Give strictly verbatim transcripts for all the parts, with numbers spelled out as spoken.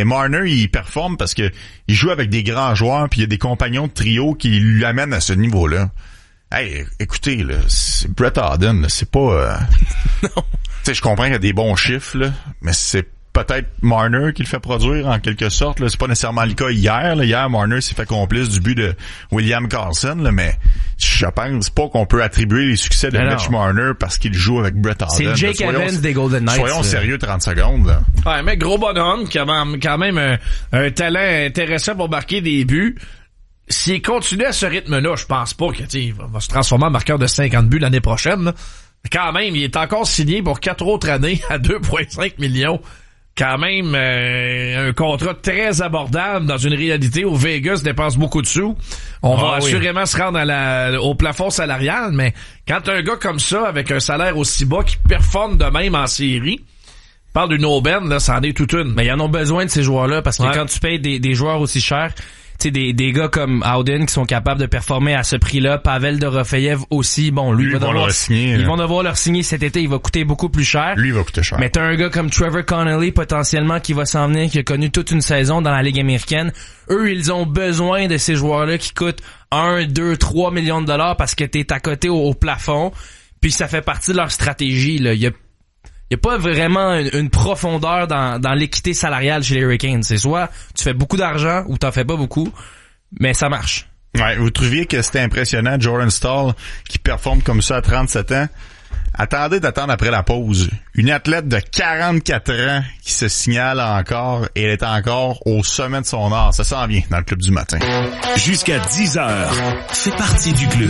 mais Marner, il performe parce que il joue avec des grands joueurs puis il y a des compagnons de trio qui lui amènent à ce niveau-là. Hey, écoutez, là, c'est Brett Harden, là, c'est pas... Euh... non. Tu sais, je comprends qu'il y a des bons chiffres, là, mais c'est peut-être Marner qui le fait produire en quelque sorte. Là. C'est pas nécessairement le cas hier. Là. Hier, Marner s'est fait complice du but de William Karlsson, là, mais je pense pas qu'on peut attribuer les succès de Mitch Marner parce qu'il joue avec Brett Harden. C'est Jake là, soyons, Evans des Golden Knights. Soyons là. sérieux trente secondes. Là. Ouais, mais gros bonhomme qui a quand même un, un talent intéressant pour marquer des buts. S'il continue à ce rythme-là, je pense pas que il va, va se transformer en marqueur de cinquante buts l'année prochaine. Là. Quand même, il est encore signé pour quatre autres années à deux virgule cinq millions. Quand même, euh, un contrat très abordable dans une réalité où Vegas dépense beaucoup de sous. On ah, va oui. assurément se rendre à la, au plafond salarial, mais quand un gars comme ça, avec un salaire aussi bas, qui performe de même en série, parle d'une aubaine, là, ça en est toute une. Mais ils en ont besoin de ces joueurs-là, parce que ouais. quand tu payes des, des joueurs aussi chers, tu sais, des, des gars comme Howden qui sont capables de performer à ce prix-là, Pavel Dorofeyev aussi, bon, lui, lui va devoir, signer, ils vont devoir leur signer cet été, il va coûter beaucoup plus cher. Lui, il va coûter cher. Mais t'as un gars comme Trevor Connolly, potentiellement, qui va s'en venir, qui a connu toute une saison dans la Ligue américaine. Eux, ils ont besoin de ces joueurs-là qui coûtent un, deux, trois millions de dollars parce que t'es à côté au, au plafond, puis ça fait partie de leur stratégie, là. Il y a Il y a pas vraiment une, une profondeur dans, dans l'équité salariale chez les Hurricanes. C'est soit tu fais beaucoup d'argent ou t'en fais pas beaucoup, mais ça marche. Ouais, vous trouviez que c'était impressionnant, Jordan Staal, qui performe comme ça à trente-sept ans? Attendez d'attendre après la pause. Une athlète de quarante-quatre ans qui se signale encore et elle est encore au sommet de son art. Ça s'en vient dans le Club du matin. Jusqu'à dix heures, fais partie du club.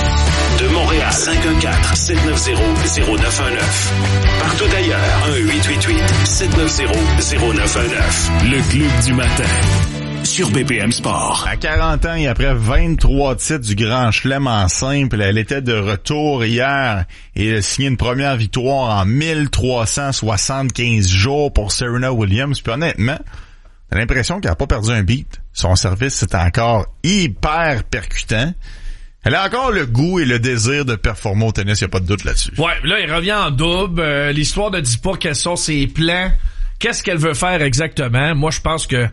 De Montréal, cinq un quatre, sept neuf zéro, zéro neuf un neuf. Partout ailleurs, un huit huit huit, sept neuf zéro, zéro neuf un neuf. Le Club du matin. Sur B P M Sport. À quarante ans et après vingt-trois titres du Grand Chelem en simple, elle était de retour hier et elle a signé une première victoire en mille trois cent soixante-quinze jours pour Serena Williams. Puis honnêtement, t'as l'impression qu'elle a pas perdu un beat. Son service est encore hyper percutant. Elle a encore le goût et le désir de performer au tennis, y a pas de doute là-dessus. Ouais, là, il revient en double. Euh, l'histoire ne dit pas quels sont ses plans. Qu'est-ce qu'elle veut faire exactement? Moi, je pense que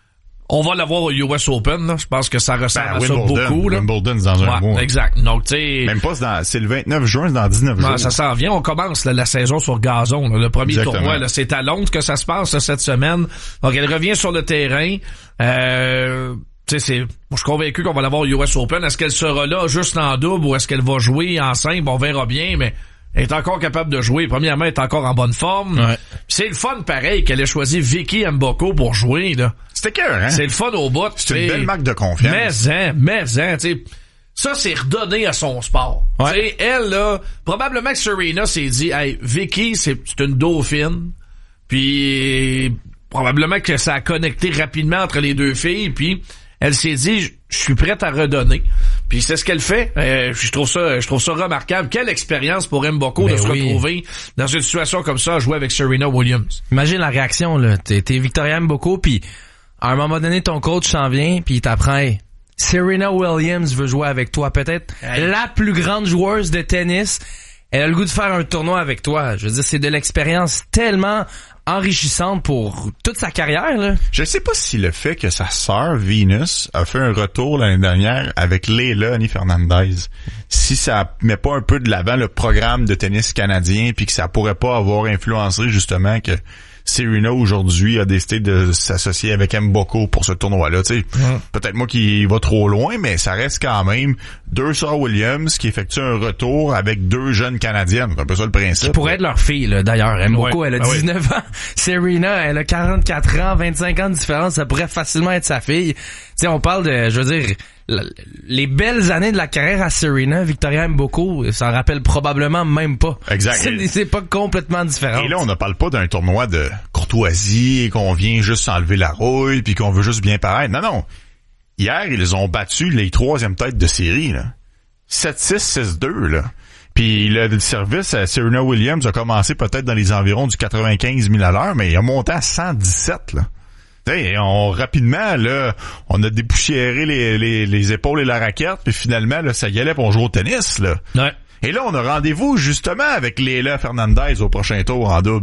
on va l'avoir au U S Open, là. Je pense que ça ressemble ben, à ça beaucoup, là. Wimbledon, c'est dans un ouais, mois. Exact. Donc, tu sais. Même pas, c'est, dans, c'est le vingt-neuf juin, c'est dans dix-neuf jours. Ça s'en vient. On commence, là, la saison sur gazon, là. Le premier Exactement. tournoi, là. C'est à Londres que ça se passe, là, cette semaine. Donc, elle revient sur le terrain. Euh, tu sais, c'est, moi, je suis convaincu qu'on va l'avoir au U S Open. Est-ce qu'elle sera là juste en double ou est-ce qu'elle va jouer en simple? On verra bien, mais elle est encore capable de jouer. Premièrement, elle est encore en bonne forme. Ouais. C'est le fun, pareil, qu'elle ait choisi Vicky Mboko pour jouer, là. C'était cœur, hein? C'est le fun au bout. C'est une belle marque de confiance. Mais, hein, mais, hein, tu sais. Ça, c'est redonné à son sport. Ouais. Tu sais, elle, là, probablement que Serena s'est dit, hey, Vicky, c'est, c'est une dauphine. Puis, probablement que ça a connecté rapidement entre les deux filles. Puis, elle s'est dit, je suis prête à redonner. Puis c'est ce qu'elle fait. Euh, je trouve ça, je trouve ça remarquable. Quelle expérience pour Mboko de se oui. retrouver dans une situation comme ça à jouer avec Serena Williams. Imagine la réaction, là. T'es, t'es Victoria Mboko, puis à un moment donné, ton coach s'en vient, puis il t'apprend, hey, Serena Williams veut jouer avec toi. Peut-être hey. la plus grande joueuse de tennis. Elle a le goût de faire un tournoi avec toi. Je veux dire, c'est de l'expérience tellement enrichissante pour toute sa carrière, là. Je sais pas si le fait que sa sœur Venus a fait un retour l'année dernière avec Leylah Fernandez, si ça met pas un peu de l'avant le programme de tennis canadien, puis que ça pourrait pas avoir influencé justement que Serena aujourd'hui a décidé de s'associer avec Mboko pour ce tournoi-là. Tu sais, ouais. Peut-être moi qui va trop loin, mais ça reste quand même deux sœurs Williams qui effectuent un retour avec deux jeunes Canadiennes. C'est un peu ça le principe. Qui pourrait être leur fille, là, d'ailleurs. Mboko, ouais. elle a dix-neuf ah, oui. ans. Serena, elle a quarante-quatre ans, vingt-cinq ans de différence. Ça pourrait facilement être sa fille. Tu sais, on parle de, je veux dire, les belles années de la carrière à Serena, Victoria Mboko, ça en rappelle probablement même pas. Exact. C'est, c'est pas complètement différent. Et là, on ne parle pas d'un tournoi de courtoisie et qu'on vient juste s'enlever la rouille puis qu'on veut juste bien paraître. Non, non. Hier, ils ont battu les troisièmes têtes de série, là. sept six, six deux, là. Puis le service à Serena Williams a commencé peut-être dans les environs du quatre-vingt-quinze mille à l'heure, mais il a monté à cent dix-sept, là. T'sais, on, rapidement, là, on a dépoussiéré les, les, les épaules et la raquette, puis finalement, là, ça y allait pour jouer au tennis, là. Ouais. Et là, on a rendez-vous, justement, avec Leylah Fernandez au prochain tour en double.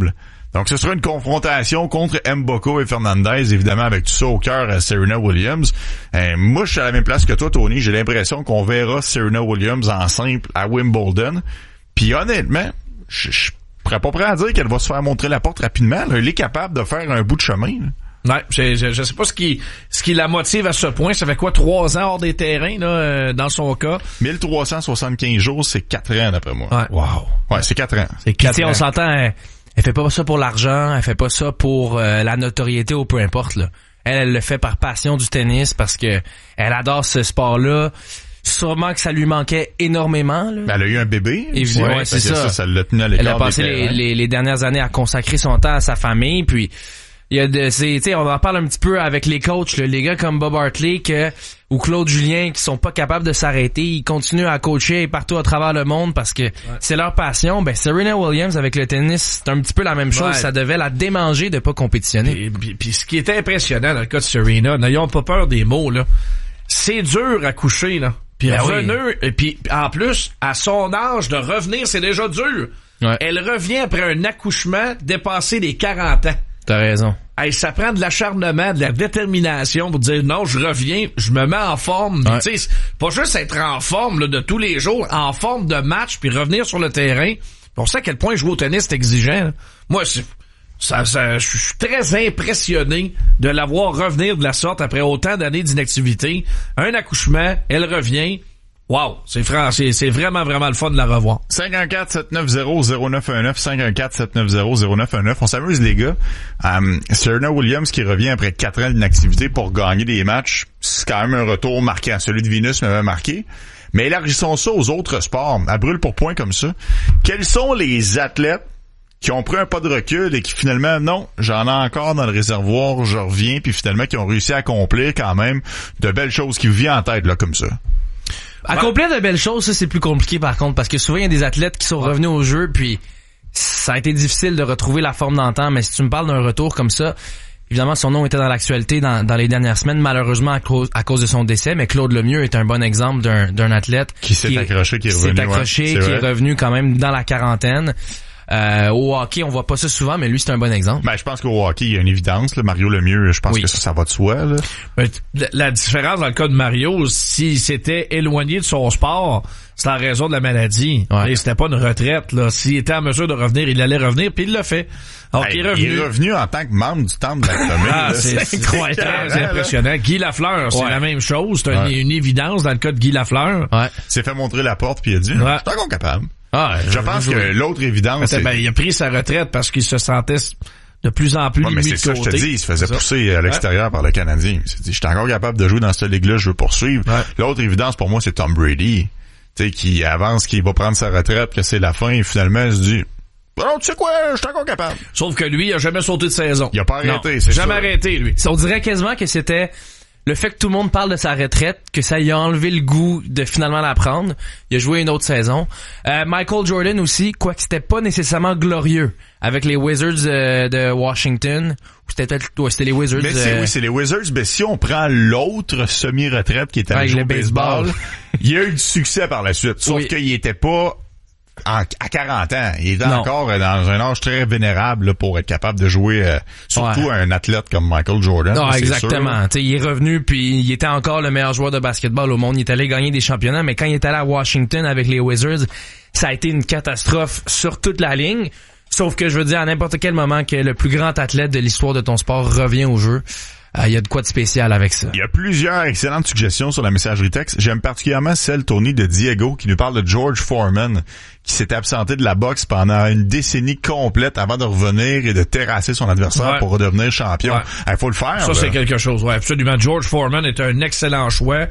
Donc, ce sera une confrontation contre Mboko et Fernandez, évidemment, avec tout ça au cœur à Serena Williams. Euh, moi, je suis à la même place que toi, Tony. J'ai l'impression qu'on verra Serena Williams en simple à Wimbledon. Puis, honnêtement, je suis pas prêt à dire qu'elle va se faire montrer la porte rapidement. Là. Elle est capable de faire un bout de chemin. Là. Ouais, je, je, je sais pas ce qui ce qui la motive à ce point. Ça fait quoi, trois ans hors des terrains là, euh, dans son cas. mille trois cent soixante-quinze jours, c'est quatre ans d'après moi. Ouais. Wow. Ouais, c'est quatre ans. C'est quatre Puis, ans. on s'entend, elle, elle fait pas ça pour l'argent, elle fait pas ça pour euh, la notoriété ou peu importe. Là. Elle, elle le fait par passion du tennis parce que elle adore ce sport-là. Sûrement que ça lui manquait énormément. Là. Ben, elle a eu un bébé. Évidemment, ouais, c'est ça. ça. Ça l'a tenu à l'écart. Elle a passé les, les, les dernières années à consacrer son temps à sa famille, puis il y a de c'est tu sais on en parle un petit peu avec les coachs là, les gars comme Bob Hartley que ou Claude Julien qui sont pas capables de s'arrêter, ils continuent à coacher partout à travers le monde parce que ouais. c'est leur passion. Ben Serena Williams avec le tennis, c'est un petit peu la même chose, ouais. ça devait la démanger de pas compétitionner. Puis, puis ce qui était impressionnant dans le cas de Serena, n'ayons pas peur des mots là. C'est dur à coucher là. Puis ben revenir oui. et puis en plus à son âge de revenir, c'est déjà dur. Ouais. Elle revient après un accouchement dépassé les quarante ans. T'as raison. Hey, ça prend de l'acharnement, de la détermination pour dire non, je reviens, je me mets en forme. Ouais. Tu sais, pas juste être en forme là, de tous les jours, en forme de match puis revenir sur le terrain. On sait à quel point jouer au tennis c'est exigeant. Là. Moi, c'est, ça, ça, je suis très impressionné de la voir revenir de la sorte après autant d'années d'inactivité. Un accouchement, elle revient. Wow, c'est franc, c'est, c'est vraiment, vraiment le fun de la revoir. cinq un quatre sept neuf zéro zéro neuf un neuf, cinq un quatre sept neuf zéro zéro neuf un neuf. On s'amuse, les gars. Um, Serena Williams qui revient après quatre ans d'inactivité pour gagner des matchs. C'est quand même un retour marquant. Celui de Venus m'avait marqué. Mais élargissons ça aux autres sports. À brûle pour point comme ça. Quels sont les athlètes qui ont pris un pas de recul et qui finalement, non, j'en ai encore dans le réservoir, je reviens, puis finalement qui ont réussi à accomplir quand même de belles choses qui vous viennent en tête, là, comme ça? Accomplir de belles choses, ça c'est plus compliqué par contre, parce que souvent il y a des athlètes qui sont revenus au jeu, puis ça a été difficile de retrouver la forme d'antan, mais si tu me parles d'un retour comme ça, évidemment son nom était dans l'actualité dans, dans les dernières semaines, malheureusement à cause, à cause de son décès, mais Claude Lemieux est un bon exemple d'un, d'un athlète qui s'est qui accroché, qui est revenu, s'est accroché, ouais, qui vrai. est revenu quand même dans la quarantaine. Euh, au hockey, on voit pas ça souvent, mais lui, c'est un bon exemple. Ben, je pense qu'au hockey, il y a une évidence, là. Mario Lemieux, je pense oui. que ça, ça va de soi, là. Ben, la, la différence dans le cas de Mario, s'il s'était éloigné de son sport, c'est la raison de la maladie. Ouais. Et c'était pas une retraite, là. S'il était en mesure de revenir, il allait revenir, puis il l'a fait. Alors, hey, il, est revenu. il est revenu en tant que membre du temple de l'Actomé. Ah, c'est, c'est incroyable. C'est impressionnant. Guy Lafleur, c'est ouais. la même chose. C'est ouais. une, une évidence dans le cas de Guy Lafleur. Ouais. Il s'est fait montrer la porte, puis il a dit, ouais. je suis encore capable. Ah, je pense que oui. l'autre évidence, c'est... Ben, il a pris sa retraite parce qu'il se sentait de plus en plus ouais, mais c'est ça, je te dis, il se faisait pousser à l'extérieur ouais. par le Canadien. Il s'est dit, je suis encore capable de jouer dans cette ligue-là, je veux poursuivre. Ouais. L'autre évidence, pour moi, c'est Tom Brady. Tu sais, qui avance, qui va prendre sa retraite, que c'est la fin, et finalement, il se dit, non, tu sais quoi, je suis encore capable. Sauf que lui, il a jamais sauté de saison. Il a pas arrêté, non, c'est jamais sûr. arrêté, lui. On dirait quasiment que c'était le fait que tout le monde parle de sa retraite, que ça lui a enlevé le goût de finalement la prendre. Il a joué une autre saison. Euh, Michael Jordan aussi, quoique c'était pas nécessairement glorieux avec les Wizards euh, de Washington. Ou c'était peut-être ouais, c'était les Wizards. Mais c'est, euh... oui, c'est les Wizards. Mais si on prend l'autre semi-retraite qui était avec le baseball, baseball. Il y a eu du succès par la suite. Sauf oui. qu'il était pas en, à quarante ans. Il est non. encore dans un âge très vénérable là, pour être capable de jouer, euh, surtout ouais. un athlète comme Michael Jordan. Non, là, exactement. T'sais, il est revenu puis il était encore le meilleur joueur de basketball au monde. Il est allé gagner des championnats, mais quand il est allé à Washington avec les Wizards, ça a été une catastrophe sur toute la ligne. Sauf que je veux dire, à n'importe quel moment que le plus grand athlète de l'histoire de ton sport revient au jeu, il euh, y a de quoi de spécial avec ça. Il y a plusieurs excellentes suggestions sur la messagerie texte. J'aime particulièrement celle, Tony, de Diego, qui nous parle de George Foreman, qui s'était absenté de la boxe pendant une décennie complète avant de revenir et de terrasser son adversaire ouais. pour redevenir champion. Il ouais. faut le faire. Ça, là. c'est quelque chose. Ouais, absolument. George Foreman est un excellent choix.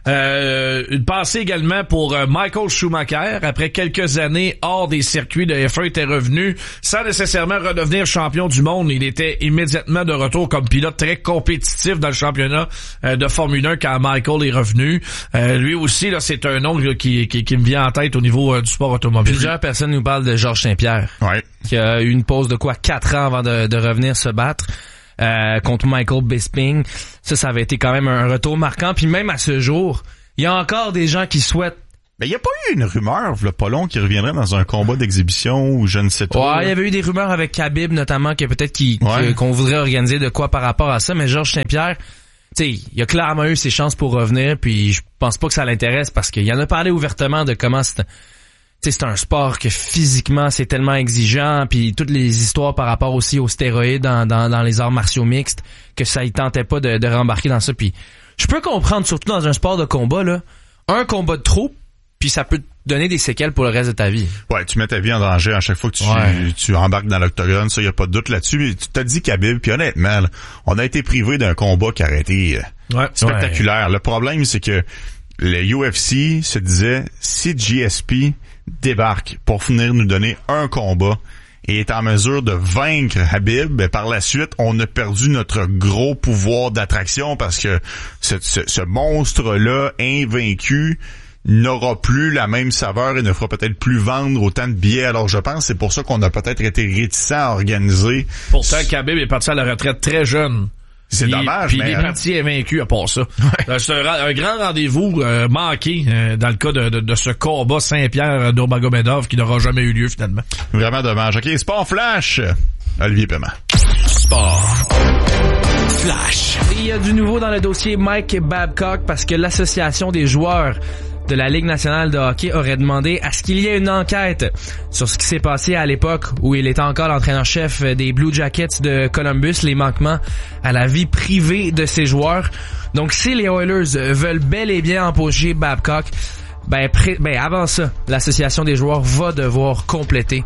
Euh, une pensée également pour euh, Michael Schumacher. Après quelques années hors des circuits de F un, il était revenu sans nécessairement redevenir champion du monde. Il était immédiatement de retour comme pilote très compétitif dans le championnat euh, de Formule un quand Michael est revenu. Euh, lui aussi, là, c'est un nom qui, qui, qui me vient en tête au niveau euh, du sport automobile. Plusieurs personnes nous parlent de Georges Saint-Pierre, ouais. qui a eu une pause de quoi quatre ans avant de, de revenir se battre euh, contre Michael Bisping. Ça, ça avait été quand même un retour marquant. Puis même à ce jour, il y a encore des gens qui souhaitent Ben, il y a pas eu une rumeur, le pas long, qui reviendrait dans un combat d'exhibition ou je ne sais trop. Ouais, il y avait eu des rumeurs avec Khabib, notamment, que peut-être qu'il, ouais. qu'on voudrait organiser de quoi par rapport à ça, mais Georges Saint-Pierre, tu sais, il a clairement eu ses chances pour revenir, puis je pense pas que ça l'intéresse parce qu'il en a parlé ouvertement de comment c'est, tu sais, c'est un sport que physiquement c'est tellement exigeant, puis toutes les histoires par rapport aussi aux stéroïdes dans, dans, dans les arts martiaux mixtes, que ça il tentait pas de, de rembarquer dans ça, puis je peux comprendre, surtout dans un sport de combat, là, un combat de trop, puis ça peut te donner des séquelles pour le reste de ta vie. Ouais, tu mets ta vie en danger à chaque fois que tu, ouais. tu embarques dans l'octogone, ça, y a pas de doute là-dessus. Mais tu t'as dit Khabib, puis honnêtement, là, on a été privé d'un combat qui aurait été euh, ouais. spectaculaire. Ouais. Le problème, c'est que le U F C se disait, si G S P débarque pour venir nous donner un combat et est en mesure de vaincre Khabib, ben par la suite, on a perdu notre gros pouvoir d'attraction parce que ce, ce, ce monstre-là, invaincu, n'aura plus la même saveur et ne fera peut-être plus vendre autant de billets. Alors je pense que c'est pour ça qu'on a peut-être été réticents à organiser. Pourtant, Khabib est parti à la retraite très jeune. C'est puis, dommage, puis mais... il est parti invaincu à part ça. Ouais. C'est un, un grand rendez-vous euh, manqué euh, dans le cas de, de, de ce combat Saint-Pierre-Nurmagomedov qui n'aura jamais eu lieu finalement. Vraiment dommage. OK, Sport Flash. Olivier Paiement. Sport Flash. Il y a du nouveau dans le dossier Mike Babcock parce que l'association des joueurs de la Ligue nationale de hockey aurait demandé à ce qu'il y ait une enquête sur ce qui s'est passé à l'époque où il était encore l'entraîneur-chef des Blue Jackets de Columbus, les manquements à la vie privée de ses joueurs. Donc si les Oilers veulent bel et bien embaucher Babcock, ben, pré- ben avant ça, l'association des joueurs va devoir compléter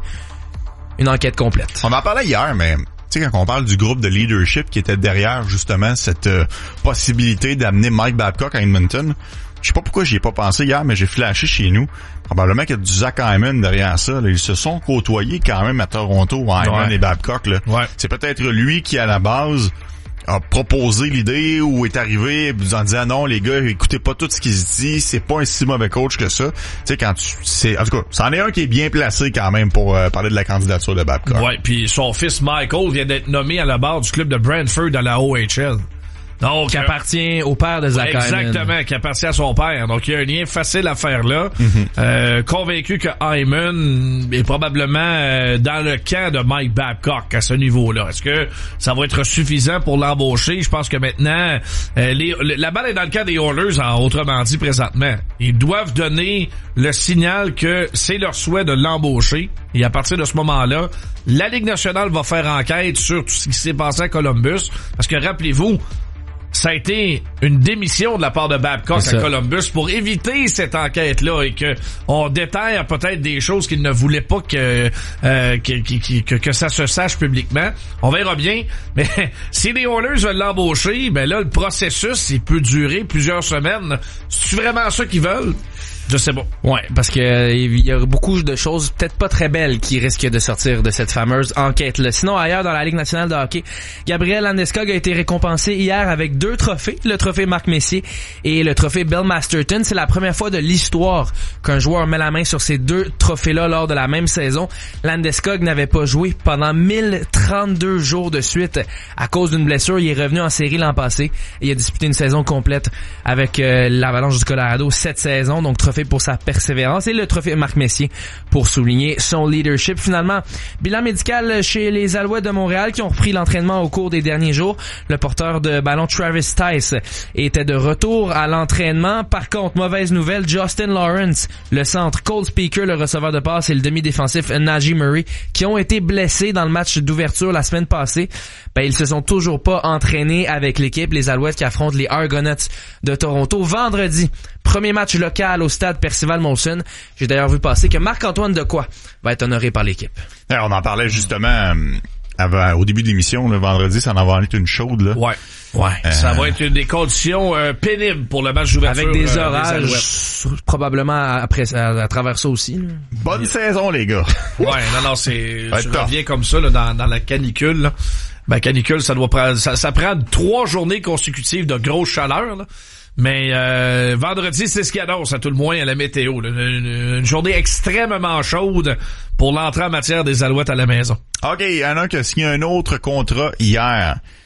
une enquête complète. On en parlait hier, mais tu sais, quand on parle du groupe de leadership qui était derrière justement cette euh, possibilité d'amener Mike Babcock à Edmonton, je sais pas pourquoi j'y ai pas pensé hier, mais j'ai flashé chez nous. Probablement qu'il y a du Zach Hyman derrière ça. Là. Ils se sont côtoyés quand même à Toronto, Hyman ouais. et Babcock. Là. Ouais. C'est peut-être lui qui, à la base, a proposé l'idée ou est arrivé en disant non, les gars, écoutez pas tout ce qu'ils se disent, c'est pas un si mauvais coach que ça. Tu sais, quand tu... c'est en tout cas, c'en est un qui est bien placé quand même pour euh, parler de la candidature de Babcock. Ouais, puis son fils Michael vient d'être nommé à la barre du club de Brantford à la O H L. Donc, qui appartient au père de Zach Hyman. Exactement, qui appartient à son père. Donc, il y a un lien facile à faire là. Mm-hmm. Euh, convaincu que Hyman est probablement euh, dans le camp de Mike Babcock à ce niveau-là. Est-ce que ça va être suffisant pour l'embaucher? Je pense que maintenant, euh, les, la balle est dans le camp des Oilers, autrement dit, présentement. Ils doivent donner le signal que c'est leur souhait de l'embaucher. Et à partir de ce moment-là, la Ligue nationale va faire enquête sur tout ce qui s'est passé à Columbus. Parce que, rappelez-vous, ça a été une démission de la part de Babcock à Columbus pour éviter cette enquête-là et que on déterre peut-être des choses qu'il ne voulait pas que, euh, que, que, que, que ça se sache publiquement. On verra bien. Mais si les Oilers veulent l'embaucher, ben là, le processus, il peut durer plusieurs semaines. C'est vraiment ça qu'ils veulent? Je sais pas. Ouais, parce que euh, il y a beaucoup de choses peut-être pas très belles qui risquent de sortir de cette fameuse enquête-là. Sinon, ailleurs dans la Ligue nationale de hockey, Gabriel Landeskog a été récompensé hier avec deux trophées, le trophée Marc Messier et le trophée Bill Masterton. C'est la première fois de l'histoire qu'un joueur met la main sur ces deux trophées-là lors de la même saison. Landeskog n'avait pas joué pendant mille trente-deux jours de suite à cause d'une blessure. Il est revenu en série l'an passé et il a disputé une saison complète avec euh, l'Avalanche du Colorado cette saison. Donc, trophée pour sa persévérance et le trophée Marc Messier pour souligner son leadership. Finalement, bilan médical chez les Alouettes de Montréal qui ont repris l'entraînement au cours des derniers jours. Le porteur de ballon Travis Tice était de retour à l'entraînement. Par contre, mauvaise nouvelle, Justin Lawrence, le centre, Cole Speaker, le receveur de passe et le demi-défensif Najee Murray qui ont été blessés dans le match d'ouverture la semaine passée. Ben, ils se sont toujours pas entraînés avec l'équipe. Les Alouettes qui affrontent les Argonauts de Toronto vendredi. Premier match local au stade Percival-Molson. J'ai d'ailleurs vu passer que Marc-Antoine Dequoy va être honoré par l'équipe. Alors, on en parlait justement euh, avant, au début de l'émission, le vendredi, ça en va être une chaude, là. Ouais. Ouais. Euh... Ça va être une des conditions euh, pénibles pour le match d'ouverture. Avec des orages, euh, des probablement après à, à travers ça aussi. Là. Bonne saison, les gars. Ouais, non, non, c'est je reviens comme ça là, dans, dans la canicule. Là. Ben, canicule, ça doit prendre ça, ça prend trois journées consécutives de grosse chaleur, là. Mais euh, vendredi, c'est ce qu'il annonce à tout le moins à la météo. Là. Une, une journée extrêmement chaude pour l'entrée en matière des Alouettes à la maison. OK, il y en a qui a signé un autre contrat hier.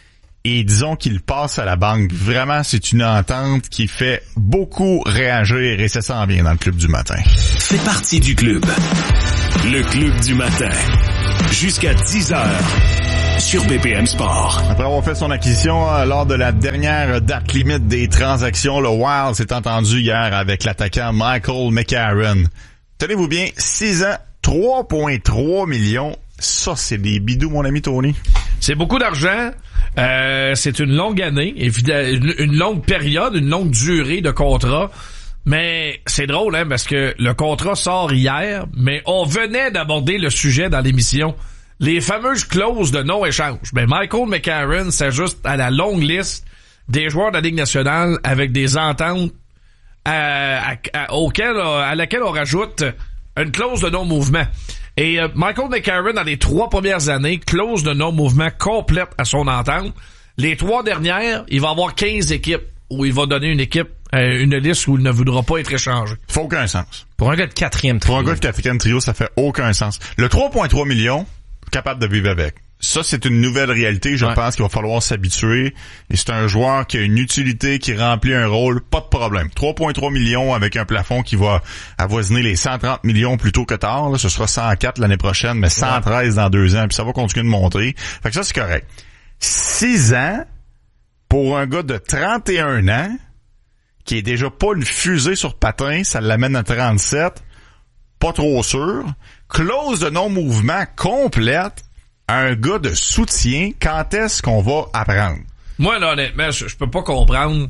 et disons qu'il passe à la banque. Vraiment, c'est une entente qui fait beaucoup réagir et ça s'en vient dans le club du matin. Fais partie du club. Le club du matin. Jusqu'à dix heures. Sur B P M Sport. Après avoir fait son acquisition euh, lors de la dernière date limite des transactions, le Wild s'est entendu hier avec l'attaquant Michael McCarron. Tenez-vous bien, six ans, trois virgule trois millions. Ça, c'est des bidous, mon ami Tony. C'est beaucoup d'argent. Euh, c'est une longue année, évidemment, une, une longue période, une longue durée de contrat. Mais c'est drôle, hein, parce que le contrat sort hier, mais on venait d'aborder le sujet dans l'émission. Les fameuses clauses de non-échange. Ben, Michael McCarron s'ajuste à la longue liste des joueurs de la Ligue nationale avec des ententes à, à, à, auxquelles, à laquelle on rajoute une clause de non-mouvement. Et euh, Michael McCarron, dans les trois premières années, clause de non-mouvement complète à son entente. Les trois dernières, il va avoir quinze équipes où il va donner une équipe, euh, une liste où il ne voudra pas être échangé. Ça fait aucun sens. Pour un gars de quatrième trio. Pour un gars de quatrième trio, ça fait aucun sens. Le trois virgule trois millions, capable de vivre avec. Ça, c'est une nouvelle réalité. Je ouais. pense qu'il va falloir s'habituer. Et c'est un joueur qui a une utilité, qui remplit un rôle, pas de problème. trois virgule trois millions avec un plafond qui va avoisiner les cent trente millions plus tôt que tard. Là, ce sera cent quatre l'année prochaine, mais cent treize dans deux ans. Puis ça va continuer de monter. Fait que ça, c'est correct. Six ans pour un gars de trente et un ans qui est déjà pas une fusée sur patin, ça l'amène à trente-sept. Pas trop sûr. Clause de non-mouvement complète. Un gars de soutien, quand est-ce qu'on va apprendre? Moi, là, honnêtement, je, je peux pas comprendre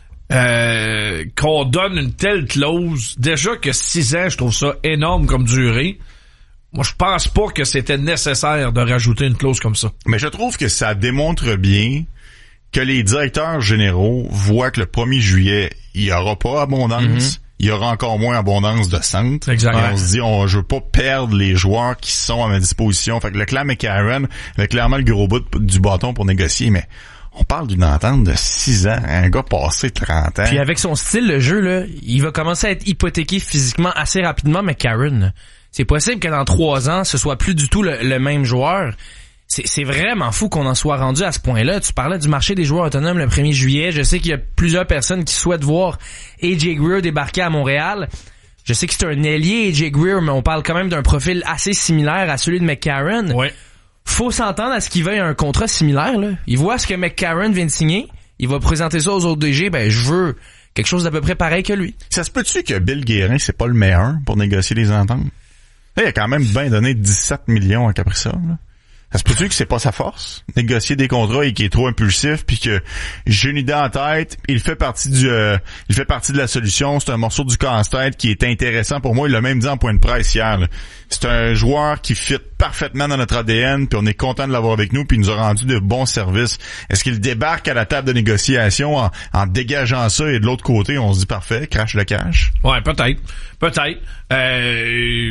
euh, qu'on donne une telle clause. Déjà que six ans, je trouve ça énorme comme durée. Moi, je pense pas que c'était nécessaire de rajouter une clause comme ça. Mais je trouve que ça démontre bien que les directeurs généraux voient que le premier juillet, il y aura pas abondance. Mm-hmm. Il y aura encore moins abondance de centres. Exactement. Et on se dit, on, je veux pas perdre les joueurs qui sont à ma disposition. Fait que le clan McCarron avait clairement le gros bout du bâton pour négocier, mais on parle d'une entente de six ans. Un gars passé trente ans. Puis avec son style de jeu, là, il va commencer à être hypothéqué physiquement assez rapidement, McCarron. C'est possible que dans trois ans, ce soit plus du tout le, le même joueur. C'est, c'est vraiment fou qu'on en soit rendu à ce point-là. Tu parlais du marché des joueurs autonomes le premier juillet. Je sais qu'il y a plusieurs personnes qui souhaitent voir A J Greer débarquer à Montréal. Je sais que c'est un ailier, A J Greer, mais on parle quand même d'un profil assez similaire à celui de McCarron. Ouais. Faut s'entendre à ce qu'il veuille un contrat similaire, là. Il voit ce que McCarron vient de signer. Il va présenter ça aux autres D G. Ben, je veux quelque chose d'à peu près pareil que lui. Ça se peut-tu que Bill Guérin, c'est pas le meilleur pour négocier les ententes? Là, il a quand même bien donné dix-sept millions à Kaprizov, là. Ça se peut-tu que c'est pas sa force? Négocier des contrats et qu'il est trop impulsif, puis que j'ai une idée en tête, il fait partie du, euh, il fait partie de la solution. C'est un morceau du casse-tête qui est intéressant pour moi. Il l'a même dit en point de presse hier, là. C'est un joueur qui fit parfaitement dans notre A D N, puis on est content de l'avoir avec nous, puis il nous a rendu de bons services. Est-ce qu'il débarque à la table de négociation en, en dégageant ça, et de l'autre côté, on se dit parfait, crash le cash? Ouais, peut-être. Peut-être. Euh...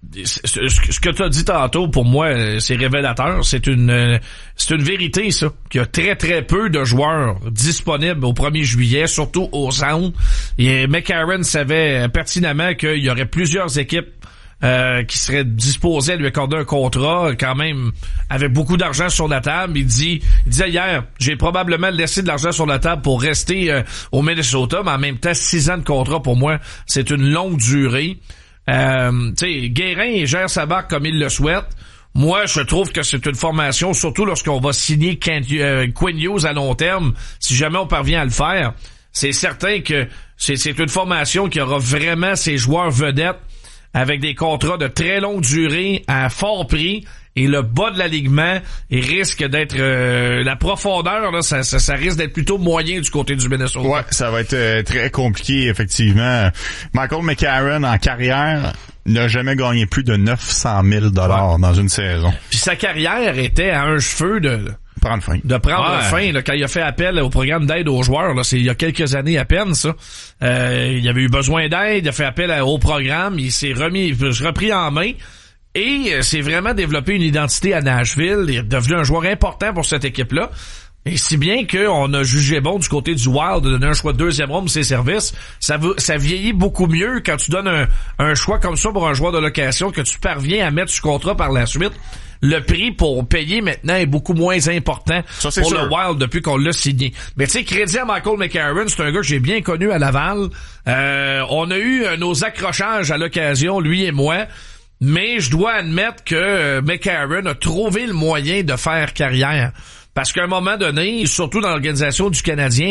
Ce que tu as dit tantôt, pour moi, c'est révélateur. C'est une c'est une vérité, ça. Qu'il y a très, très peu de joueurs disponibles au premier juillet, surtout au centre. Et McCarron savait pertinemment qu'il y aurait plusieurs équipes euh, qui seraient disposées à lui accorder un contrat, quand même, avec beaucoup d'argent sur la table. Il dit, il disait hier, j'ai probablement laissé de l'argent sur la table pour rester euh, au Minnesota, mais en même temps, six ans de contrat, pour moi, c'est une longue durée. Euh, tu sais, Guérin, il gère sa barque comme il le souhaite. Moi, je trouve que c'est une formation, surtout lorsqu'on va signer Quinn Hughes à long terme, si jamais on parvient à le faire. C'est certain que c'est, c'est une formation qui aura vraiment ses joueurs vedettes avec des contrats de très longue durée à fort prix. Et le bas de l'alignement, il risque d'être euh, la profondeur, là, ça, ça, ça risque d'être plutôt moyen du côté du Minnesota. Ouais, ça va être euh, très compliqué, effectivement. Michael McCarron, en carrière, n'a jamais gagné plus de neuf cent mille dollars ouais. dans une saison. Puis sa carrière était à un cheveu de prendre fin. De prendre ouais. fin, là, quand il a fait appel au programme d'aide aux joueurs, là, c'est il y a quelques années à peine, ça. Euh, il avait eu besoin d'aide, il a fait appel à, au programme, il s'est remis, il s'est repris en main. Et c'est vraiment développé une identité à Nashville. Il est devenu un joueur important pour cette équipe-là. Et si bien qu'on a jugé bon du côté du Wild de donner un choix de deuxième ronde pour ses services, ça, veut, ça vieillit beaucoup mieux quand tu donnes un, un choix comme ça pour un joueur de location que tu parviens à mettre sous contrat par la suite. Le prix pour payer maintenant est beaucoup moins important ça, pour sûr. le Wild depuis qu'on l'a signé. Mais tu sais, crédit à Michael McCarron, c'est un gars que j'ai bien connu à Laval. Euh, on a eu euh, nos accrochages à l'occasion, lui et moi. Mais je dois admettre que euh, McCarron a trouvé le moyen de faire carrière. Parce qu'à un moment donné, surtout dans l'organisation du Canadien,